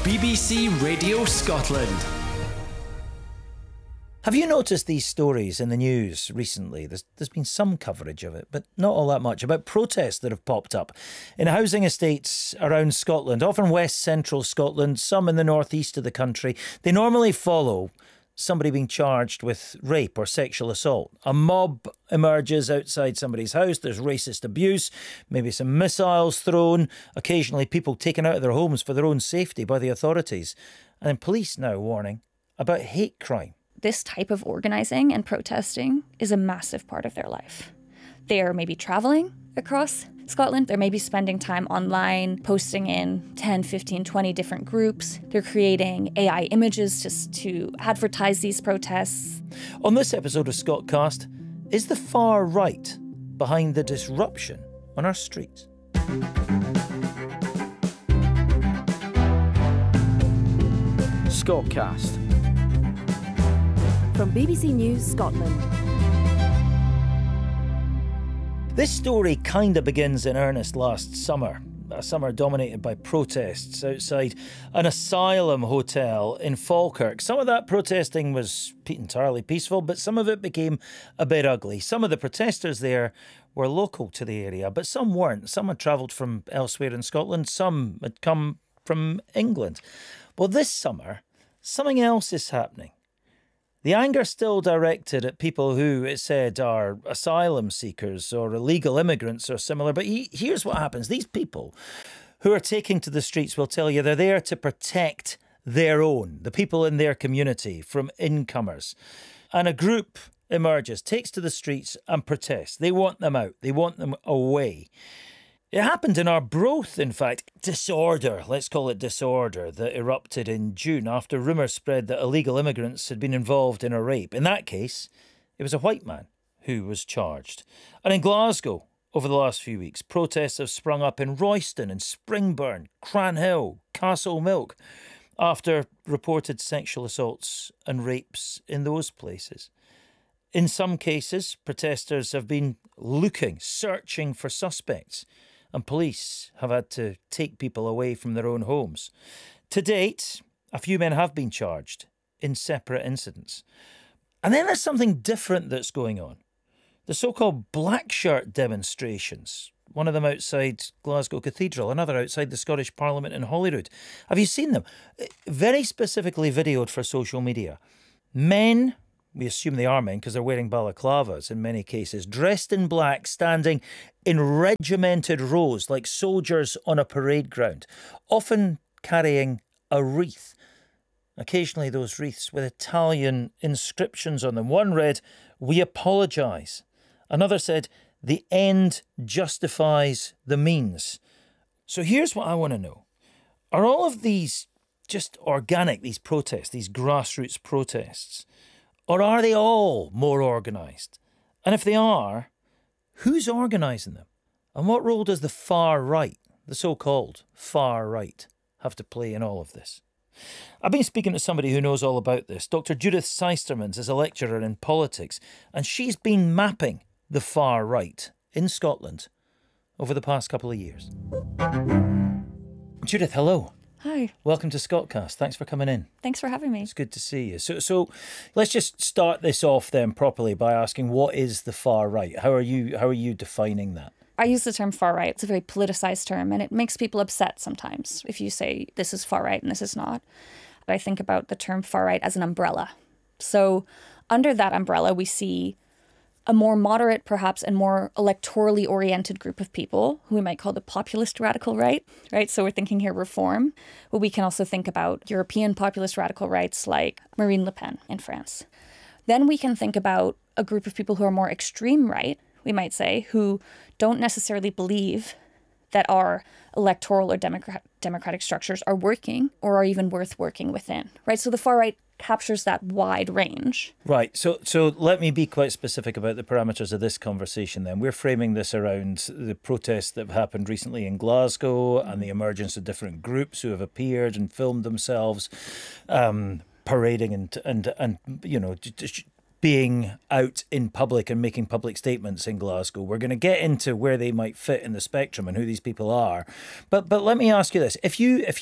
BBC Radio Scotland. Have you noticed these stories in the news recently? There's been some coverage of it, but not all that much, about protests that have popped up in housing estates around Scotland, often west central Scotland, some in the northeast of the country. They normally follow somebody being charged with rape or sexual assault. A mob emerges outside somebody's house, there's racist abuse, maybe some missiles thrown, occasionally people taken out of their homes for their own safety by the authorities. And then police now warning about hate crime. This type of organising and protesting is a massive part of their life. They are maybe travelling across Scotland. They're maybe spending time online, posting in 10, 15, 20 different groups. They're creating AI images just to advertise these protests. On this episode of Scotcast, is the far right behind the disruption on our streets? Scotcast. From BBC News Scotland. This story kind of begins in earnest last summer. A summer dominated by protests outside an asylum hotel in Falkirk. Some of that protesting was entirely peaceful, but some of it became a bit ugly. Some of the protesters there were local to the area, but some weren't. Some had travelled from elsewhere in Scotland. Some had come from England. Well, this summer, something else is happening. The anger still directed at people who, it said, are asylum seekers or illegal immigrants or similar. But here's what happens. These people who are taking to the streets will tell you they're there to protect their own, the people in their community, from incomers. And a group emerges, takes to the streets and protests. They want them out. They want them away. It happened in Arbroath, in fact. Disorder, let's call it disorder, that erupted in June after rumours spread that illegal immigrants had been involved in a rape. In that case, it was a white man who was charged. And in Glasgow, over the last few weeks, protests have sprung up in Royston and Springburn, Cranhill, Castlemilk, after reported sexual assaults and rapes in those places. In some cases, protesters have been searching for suspects, and police have had to take people away from their own homes. To date, a few men have been charged in separate incidents. And then there's something different that's going on. The so-called black shirt demonstrations, one of them outside Glasgow Cathedral, another outside the Scottish Parliament in Holyrood. Have you seen them? Very specifically videoed for social media. Men, we assume they are men because they're wearing balaclavas in many cases, dressed in black, standing in regimented rows like soldiers on a parade ground, often carrying a wreath. Occasionally those wreaths with Italian inscriptions on them. One read, "We apologise." Another said, "The end justifies the means." So here's what I want to know. Are all of these just organic, these protests, these grassroots protests? Or are they all more organised? And if they are, who's organising them? And what role does the far right, the so-called far right, have to play in all of this? I've been speaking to somebody who knows all about this. Dr. Judith Seistermans is a lecturer in politics, and she's been mapping the far right in Scotland over the past couple of years. Judith, hello. Hi. Welcome to Scotcast. Thanks for coming in. Thanks for having me. It's good to see you. So let's just start this off then properly by asking, what is the far right? How are you defining that? I use the term far right. It's a very politicised term, and it makes people upset sometimes if you say this is far right and this is not. I think about the term far right as an umbrella. So under that umbrella, we see a more moderate, perhaps, and more electorally oriented group of people who we might call the populist radical right? So we're thinking here reform. But we can also think about European populist radical rights like Marine Le Pen in France. Then we can think about a group of people who are more extreme right, we might say, who don't necessarily believe that our electoral or democratic structures are working or are even worth working within, right? So the far right captures that wide range. Right. So let me be quite specific about the parameters of this conversation then. We're framing this around the protests that have happened recently in Glasgow and the emergence of different groups who have appeared and filmed themselves parading and being out in public and making public statements in Glasgow. We're going to get into where they might fit in the spectrum and who these people are. But let me ask you this: if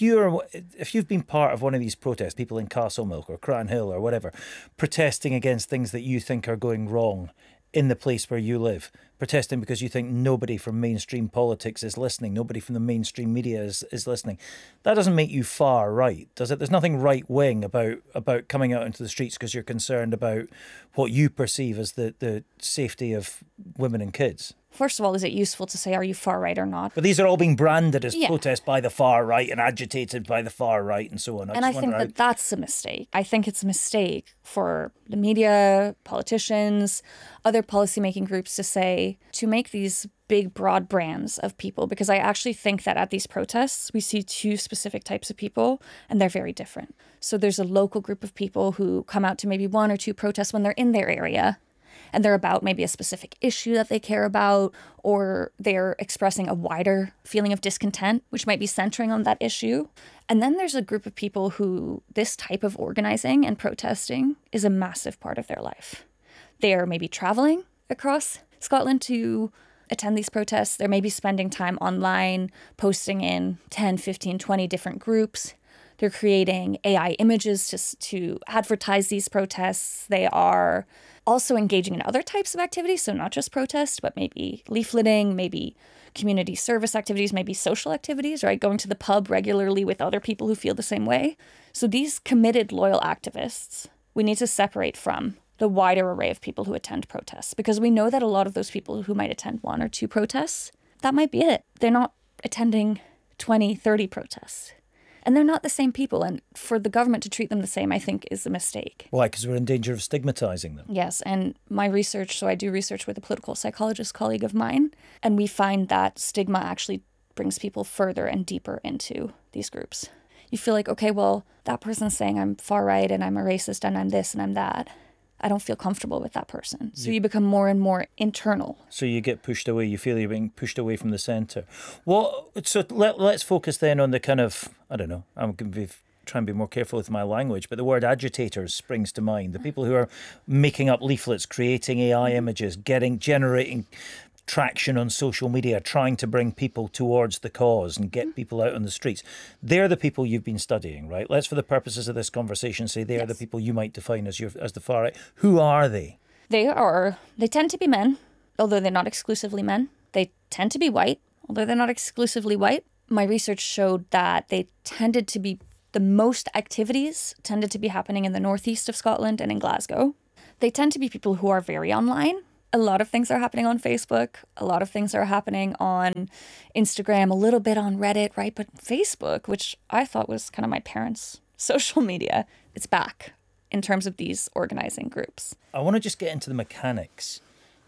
you've been part of one of these protests, people in Castlemilk or Cranhill or whatever, protesting against things that you think are going wrong in the place where you live, protesting because you think nobody from mainstream politics is listening, nobody from the mainstream media is listening, that doesn't make you far right, does it? There's nothing right-wing about coming out into the streets because you're concerned about what you perceive as the safety of women and kids. First of all, is it useful to say, are you far right or not? But these are all being branded as protests by the far right and agitated by the far right and so on. I think that that's a mistake. I think it's a mistake for the media, politicians, other policymaking groups to make these big, broad brands of people, because I actually think that at these protests, we see two specific types of people, and they're very different. So there's a local group of people who come out to maybe one or two protests when they're in their area, and they're about maybe a specific issue that they care about, or they're expressing a wider feeling of discontent, which might be centering on that issue. And then there's a group of people who this type of organizing and protesting is a massive part of their life. They are maybe traveling across Scotland to attend these protests. They're maybe spending time online, posting in 10, 15, 20 different groups. They're creating AI images to advertise these protests. They are also engaging in other types of activities, so not just protests, but maybe leafleting, maybe community service activities, maybe social activities, right? Going to the pub regularly with other people who feel the same way. So these committed, loyal activists, we need to separate from the wider array of people who attend protests, because we know that a lot of those people who might attend one or two protests, that might be it. They're not attending 20, 30 protests. And they're not the same people. And for the government to treat them the same, I think, is a mistake. Why? Because we're in danger of stigmatizing them. Yes. And my research, so I do research with a political psychologist colleague of mine, and we find that stigma actually brings people further and deeper into these groups. You feel like, okay, well, that person's saying I'm far right and I'm a racist and I'm this and I'm that. I don't feel comfortable with that person. So you become more and more internal. So you get pushed away. You feel you're being pushed away from the centre. So let's focus then on the kind of, I don't know, I'm going to try and be more careful with my language, but the word agitators springs to mind. The people who are making up leaflets, creating AI images, generating traction on social media, trying to bring people towards the cause and get people out on the streets. They're the people you've been studying, right? Let's, for the purposes of this conversation, say they're the people you might define as the far right. Who are they? They tend to be men, although they're not exclusively men. They tend to be white, although they're not exclusively white. My research showed that the most activities tended to be happening in the northeast of Scotland and in Glasgow. They tend to be people who are very online. A lot of things are happening on Facebook. A lot of things are happening on Instagram, a little bit on Reddit, right? But Facebook, which I thought was kind of my parents' social media, it's back in terms of these organizing groups. I want to just get into the mechanics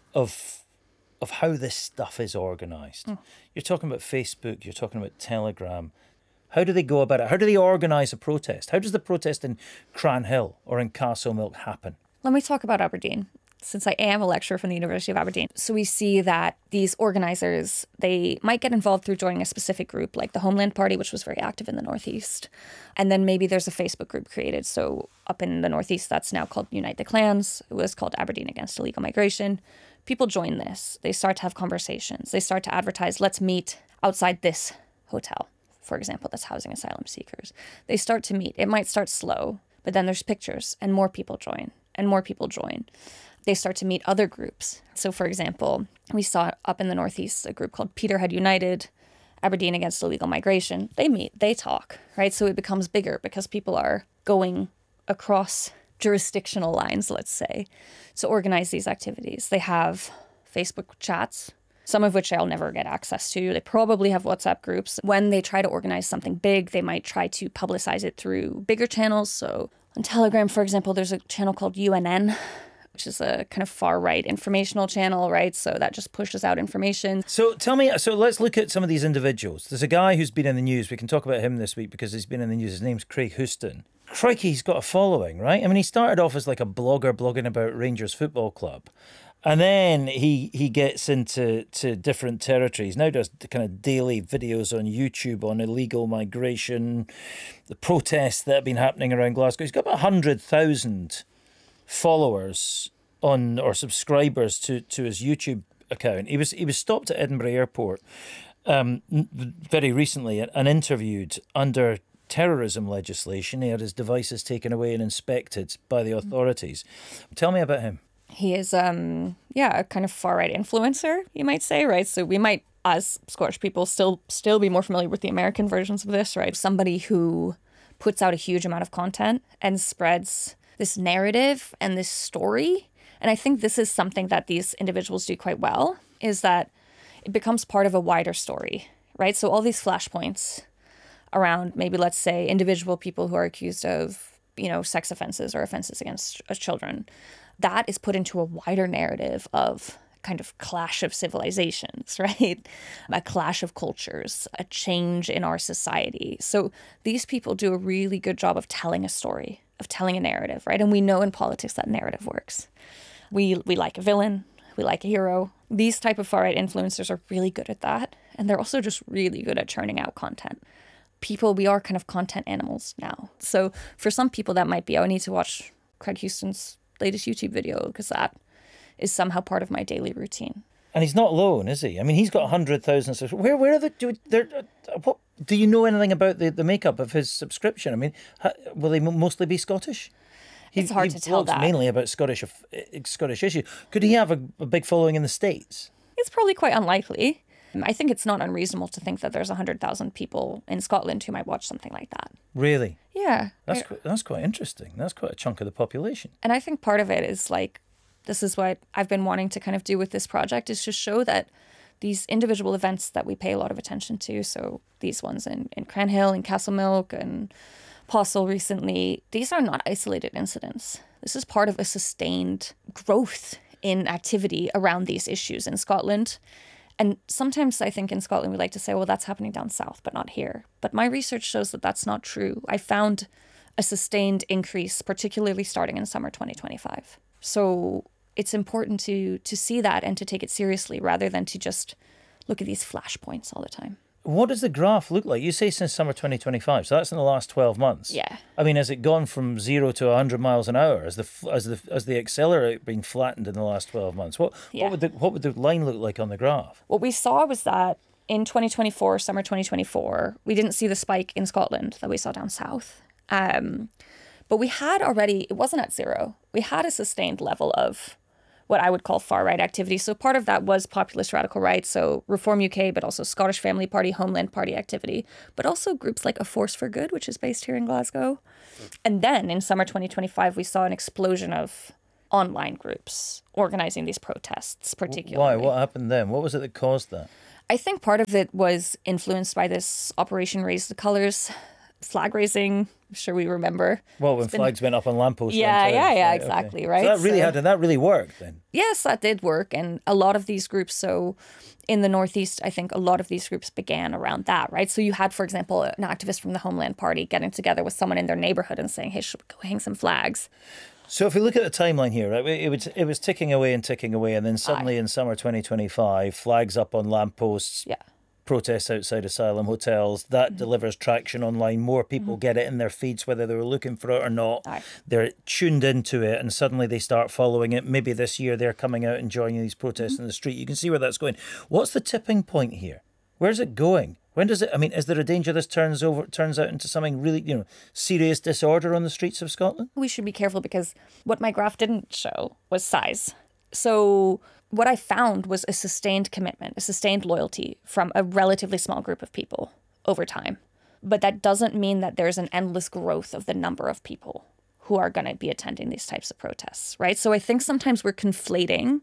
of how this stuff is organized. You're talking about Facebook, you're talking about Telegram. How do they go about it? How do they organize a protest? How does the protest in Cranhill or in Castlemilk happen? Let me talk about Aberdeen, since I am a lecturer from the University of Aberdeen. So we see that these organisers, they might get involved through joining a specific group, like the Homeland Party, which was very active in the Northeast. And then maybe there's a Facebook group created. So up in the Northeast, that's now called Unite the Clans. It was called Aberdeen Against Illegal Migration. People join this. They start to have conversations. They start to advertise, let's meet outside this hotel, for example, that's housing asylum seekers. They start to meet. It might start slow, but then there's pictures and more people join and more people join. They start to meet other groups. So, for example, we saw up in the Northeast a group called Peterhead United, Aberdeen Against Illegal Migration. They meet, they talk, right? So it becomes bigger because people are going across jurisdictional lines, let's say, to organize these activities. They have Facebook chats, some of which I'll never get access to. They probably have WhatsApp groups. When they try to organize something big, they might try to publicize it through bigger channels. So on Telegram, for example, there's a channel called UNN, which is a kind of far-right informational channel, right? So that just pushes out information. So tell me, so let's look at some of these individuals. There's a guy who's been in the news. We can talk about him this week because he's been in the news. His name's Craig Houston. Crikey, he's got a following, right? I mean, he started off as like a blogger blogging about Rangers Football Club. And then he gets into different territories. Now does kind of daily videos on YouTube on illegal migration, the protests that have been happening around Glasgow. He's got about 100,000 followers on or subscribers to his YouTube account. He was stopped at Edinburgh Airport very recently and interviewed under terrorism legislation. He had his devices taken away and inspected by the authorities. Tell me about him. He is, a kind of far-right influencer, you might say, right? So we might, as Scottish people, still be more familiar with the American versions of this, right? Somebody who puts out a huge amount of content and spreads this narrative and this story. And I think this is something that these individuals do quite well, is that it becomes part of a wider story, right? So all these flashpoints around maybe, let's say, individual people who are accused of, sex offenses or offenses against children, that is put into a wider narrative of kind of clash of civilizations, right? A clash of cultures, a change in our society. So these people do a really good job of telling a story, of telling a narrative, right? And we know in politics that narrative works. We like a villain, we like a hero. These type of far-right influencers are really good at that. And they're also just really good at churning out content. We are kind of content animals now. So for some people that might be, I need to watch Craig Houston's latest YouTube video because that is somehow part of my daily routine. And he's not alone, is he? I mean, he's got 100,000 subscribers. Where are what do you know anything about the makeup of his subscription? I mean, will they mostly be Scottish? It's hard to tell that. Mainly about Scottish issues. Could he have a big following in the States? It's probably quite unlikely. I think it's not unreasonable to think that there's 100,000 people in Scotland who might watch something like that. Really? Yeah. That's quite interesting. That's quite a chunk of the population. And I think part of it is this is what I've been wanting to kind of do with this project, is to show that these individual events that we pay a lot of attention to, so these ones in Cranhill and Castlemilk and Possil recently, these are not isolated incidents. This is part of a sustained growth in activity around these issues in Scotland. And sometimes I think in Scotland we like to say, well, that's happening down south, but not here. But my research shows that that's not true. I found a sustained increase, particularly starting in summer 2025. So it's important to see that and to take it seriously rather than to just look at these flashpoints all the time. What does the graph look like? You say since summer 2025, so that's in the last 12 months. Yeah. I mean, has it gone from 0 to 100 miles an hour? Has the accelerator been flattened in the last 12 months? What would the line look like on the graph? What we saw was that in 2024, summer 2024, we didn't see the spike in Scotland that we saw down south. But we had already, it wasn't at zero. We had a sustained level of what I would call far-right activity. So part of that was populist radical right, so Reform UK, but also Scottish Family Party, Homeland Party activity, but also groups like A Force for Good, which is based here in Glasgow. And then in summer 2025, we saw an explosion of online groups organising these protests, particularly. Why? What happened then? What was it that caused that? I think part of it was influenced by this Operation Raise the Colours flag raising. I'm sure we remember. Well, when flags went up on lampposts. Yeah, exactly, okay. right? So that really worked then? Yes, that did work. And a lot of these groups, so in the Northeast, I think a lot of these groups began around that, right? So you had, for example, an activist from the Homeland Party getting together with someone in their neighbourhood and saying, hey, should we go hang some flags? So if we look at the timeline here, right, it was ticking away, and then suddenly in summer 2025, flags up on lampposts. Yeah. Protests outside asylum hotels, that delivers traction online. More people get it in their feeds, whether they were looking for it or not. They're tuned into it and suddenly they start following it. Maybe this year they're coming out and joining these protests in the street. You can see where that's going. What's the tipping point here? Where's it going? When does it, I mean, is there a danger this turns out into something really, serious disorder on the streets of Scotland? We should be careful because what my graph didn't show was size. So what I found was a sustained commitment, a sustained loyalty from a relatively small group of people over time. But that doesn't mean that there's an endless growth of the number of people who are going to be attending these types of protests, right? So I think sometimes we're conflating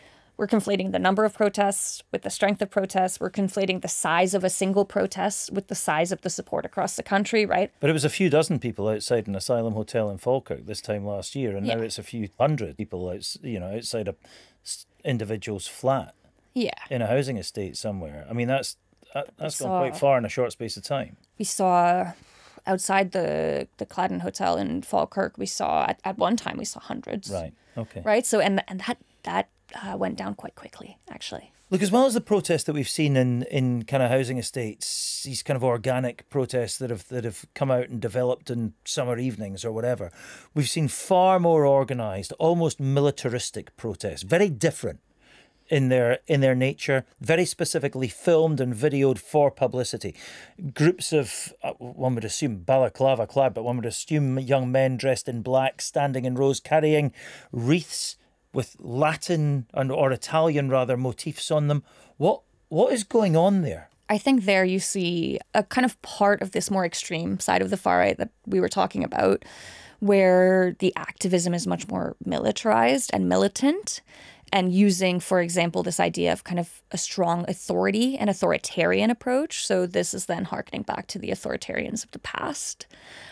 the number of protests with the strength of protests. We're conflating the size of a single protest with the size of the support across the country, right? But it was a few dozen people outside an asylum hotel in Falkirk this time last year, and now it's a few hundred people outside a individual's flat. Yeah. In a housing estate somewhere. I mean, that's gone quite far in a short space of time. We saw outside the Cladden Hotel in Falkirk, we saw at one time we saw hundreds. Right. Okay. Right. So and that went down quite quickly, actually. Look, as well as the protests that we've seen in kind of housing estates, these kind of organic protests that have come out and developed in summer evenings or whatever, we've seen far more organised, almost militaristic protests, very different in their nature, very specifically filmed and videoed for publicity. Groups of, one would assume balaclava clad, but one would assume young men dressed in black, standing in rows, carrying wreaths with Latin or Italian rather motifs on them. What is going on there? I think there you see a kind of part of this more extreme side of the far right that we were talking about, where the activism is much more militarized and militant, and using, for example, this idea of kind of a strong authority and authoritarian approach. So this is then harkening back to the authoritarians of the past.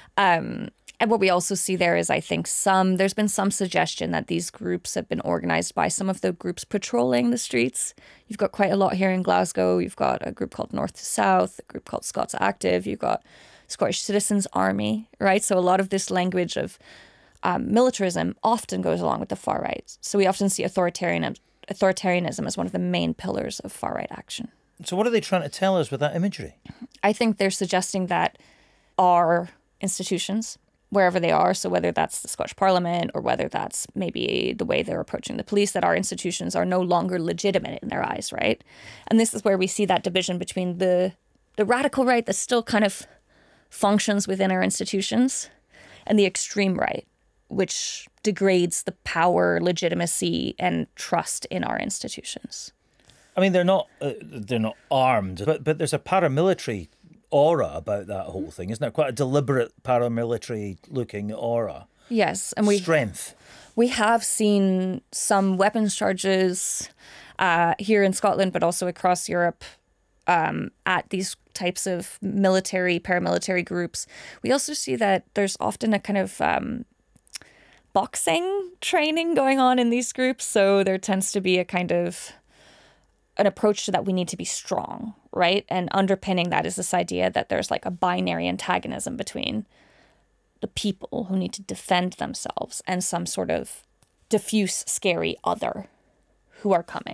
And what we also see there is, I think, there's been some suggestion that these groups have been organized by some of the groups patrolling the streets. You've got quite a lot here in Glasgow. You've got a group called North to South, a group called Scots Active. You've got Scottish Citizens Army, right? So a lot of this language of militarism often goes along with the far right. So we often see authoritarianism as one of the main pillars of far right action. So what are they trying to tell us with that imagery? I think they're suggesting that our institutions, wherever they are, so whether that's the Scottish Parliament or whether that's maybe the way they're approaching the police, that our institutions are no longer legitimate in their eyes, right? And this is where we see that division between the radical right that still kind of functions within our institutions and the extreme right, which degrades the power, legitimacy, and trust in our institutions. I mean, they're not armed, but there's a paramilitary aura about that whole thing, isn't there? Quite a deliberate paramilitary-looking aura. Yes, and strength. We have seen some weapons charges here in Scotland, but also across Europe, at these types of military, paramilitary groups. We also see that there's often a kind of boxing training going on in these groups. So there tends to be a kind of an approach to that we need to be strong, right? And underpinning that is this idea that there's like a binary antagonism between the people who need to defend themselves and some sort of diffuse, scary other who are coming.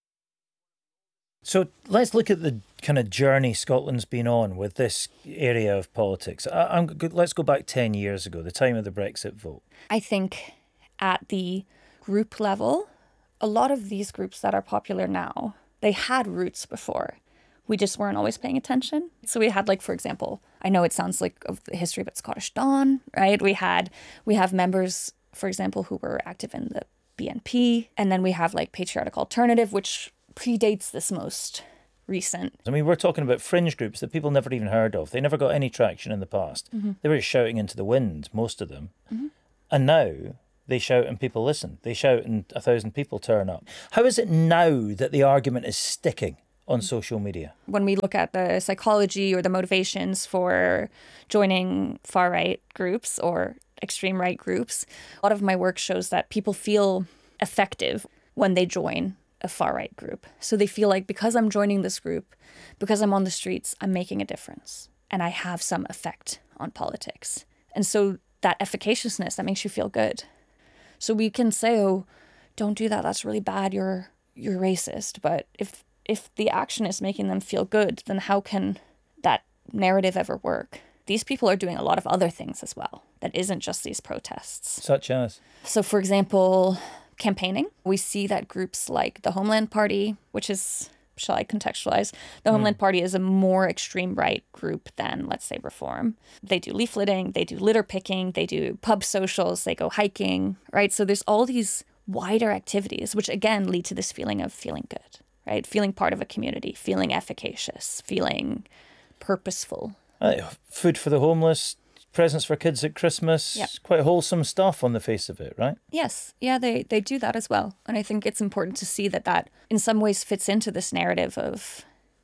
So let's look at the kind of journey Scotland's been on with this area of politics. Let's go back 10 years ago, the time of the Brexit vote. I think at the group level, a lot of these groups that are popular now, they had roots before. We just weren't always paying attention. So we had, like, for example, I know it sounds like of the history, but Scottish Dawn, right? We have members, for example, who were active in the BNP. And then we have like Patriotic Alternative, which predates this most recent. I mean, we're talking about fringe groups that people never even heard of. They never got any traction in the past. Mm-hmm. They were just shouting into the wind, most of them. Mm-hmm. And now they shout and people listen. They shout and 1,000 people turn up. How is it now that the argument is sticking on social media? When we look at the psychology or the motivations for joining far-right groups or extreme right groups, a lot of my work shows that people feel effective when they join a far-right group. So they feel like, because I'm joining this group, because I'm on the streets, I'm making a difference and I have some effect on politics. And so that efficaciousness, that makes you feel good. So we can say, oh, don't do that, that's really bad, you're racist. But if the action is making them feel good, then how can that narrative ever work? These people are doing a lot of other things as well that isn't just these protests. Such as? So, for example, campaigning. We see that groups like the Homeland Party, which is, shall I contextualize? The Homeland Party is a more extreme right group than, let's say, Reform. They do leafleting, they do litter picking, they do pub socials, they go hiking, right? So there's all these wider activities, which again lead to this feeling of feeling good, right? Feeling part of a community, feeling efficacious, feeling purposeful. Food for the homeless, presents for kids at Christmas, yep. Quite wholesome stuff on the face of it, right? Yes. Yeah, they do that as well. And I think it's important to see that in some ways fits into this narrative of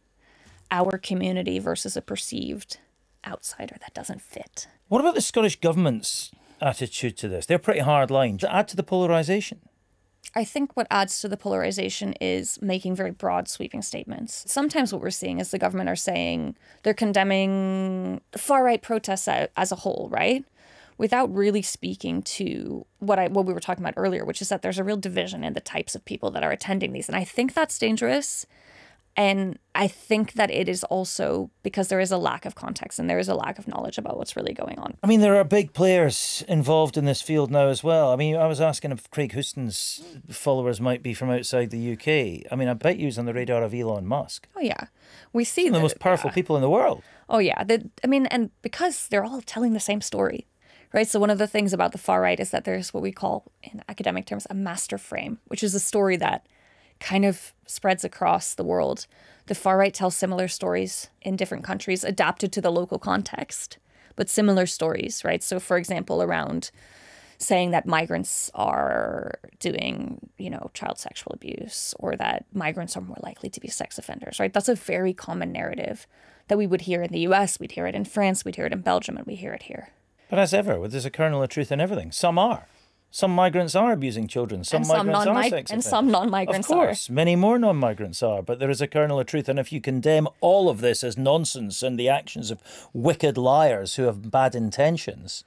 our community versus a perceived outsider that doesn't fit. What about the Scottish Government's attitude to this? They're pretty hard line. Does it add to the polarisation? I think what adds to the polarization is making very broad, sweeping statements. Sometimes what we're seeing is the government are saying they're condemning the far-right protests as a whole, right? without really speaking to what we were talking about earlier, which is that there's a real division in the types of people that are attending these. And I think that's dangerous. And I think that it is also because there is a lack of context and there is a lack of knowledge about what's really going on. I mean, there are big players involved in this field now as well. I mean, I was asking if Craig Houston's followers might be from outside the UK. I mean, I bet he was on the radar of Elon Musk. Oh, yeah. We see the most powerful people in the world. Oh, yeah. And because they're all telling the same story, right? So one of the things about the far right is that there's what we call, in academic terms, a master frame, which is a story that kind of spreads across the world. The far right tells similar stories in different countries, adapted to the local context, but similar stories, right? So, for example, around saying that migrants are doing, child sexual abuse, or that migrants are more likely to be sex offenders, right? That's a very common narrative that we would hear in the US, we'd hear it in France, we'd hear it in Belgium, and we hear it here. But as ever, there's a kernel of truth in everything. Some are. Some migrants are abusing children. Some migrants are sex offenders. And some non-migrants are. Of course, many more non-migrants are. But there is a kernel of truth. And if you condemn all of this as nonsense and the actions of wicked liars who have bad intentions,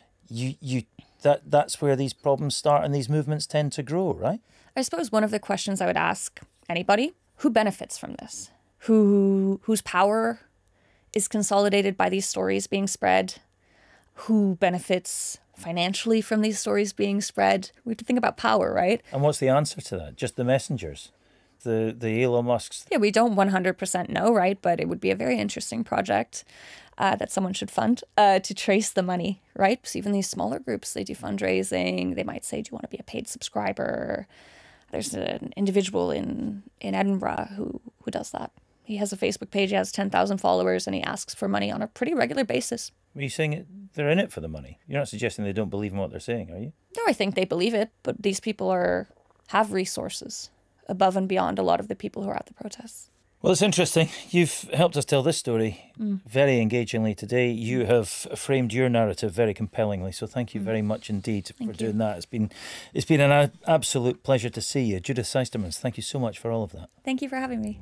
that's where these problems start and these movements tend to grow, right? I suppose one of the questions I would ask anybody, who benefits from this? Whose power is consolidated by these stories being spread? Who benefits financially from these stories being spread? We have to think about power, right? And what's the answer to that? Just the messengers? The Elon Musks? Yeah, we don't 100% know, right? But it would be a very interesting project that someone should fund to trace the money, right? So even these smaller groups, they do fundraising. They might say, do you want to be a paid subscriber? There's an individual in Edinburgh who does that. He has a Facebook page, he has 10,000 followers, and he asks for money on a pretty regular basis. Are you saying they're in it for the money? You're not suggesting they don't believe in what they're saying, are you? No, I think they believe it, but these people have resources above and beyond a lot of the people who are at the protests. Well, it's interesting. You've helped us tell this story very engagingly today. You have framed your narrative very compellingly, so thank you very much indeed for doing that. It's been an absolute pleasure to see you. Judith Seistermans, thank you so much for all of that. Thank you for having me.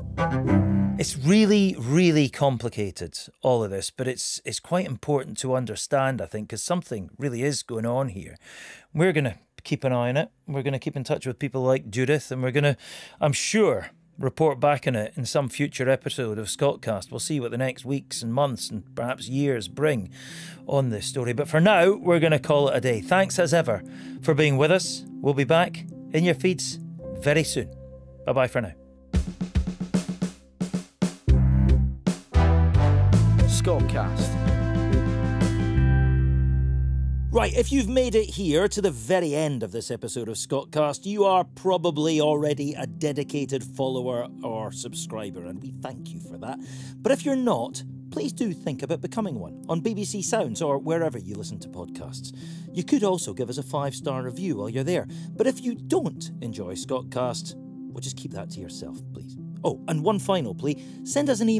It's really, really complicated, all of this, but it's quite important to understand, I think, because something really is going on here. We're going to keep an eye on it. We're going to keep in touch with people like Judith, and we're going to, I'm sure, report back on it in some future episode of Scottcast. We'll see what the next weeks and months and perhaps years bring on this story. But for now, we're going to call it a day. Thanks as ever for being with us. We'll be back in your feeds very soon. Bye-bye for now. Scottcast. Right, if you've made it here to the very end of this episode of Scottcast, you are probably already a dedicated follower or subscriber, and we thank you for that. But if you're not, please do think about becoming one on BBC Sounds or wherever you listen to podcasts. You could also give us a 5-star review while you're there. But if you don't enjoy Scottcast, well, just keep that to yourself, please. Oh, and one final plea, send us an email.